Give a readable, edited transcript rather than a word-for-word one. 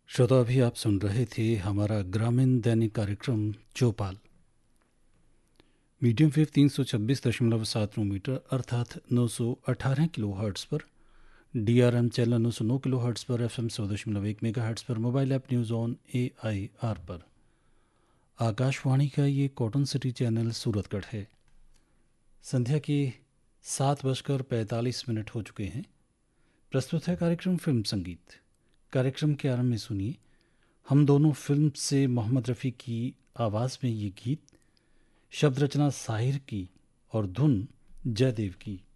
श्रोता, अभी आप सुन रहे थे हमारा ग्रामीण दैनिक कार्यक्रम चौपाल। मीडियम वेव 326.79 मीटर अर्थात 918 किलो हर्ट्स पर, DRM चैनल 909 किलो हर्ट्स पर, FM 100.1 मेगा हर्ट्स पर, mobile app news on AIR पर। आकाशवाणी का ये कॉटन सिटी चैनल सूरतगढ़ है। संध्या के 7:45 हो चुके हैं। प्रस्तुत है कार्यक्रम फिल्म संगीत। कार्यक्रम के आरंभ में सुनिए हम दोनों फिल्म से मोहम्मद रफ़ी की आवाज़ में ये गीत, शब्द रचना साहिर की और धुन जयदेव की।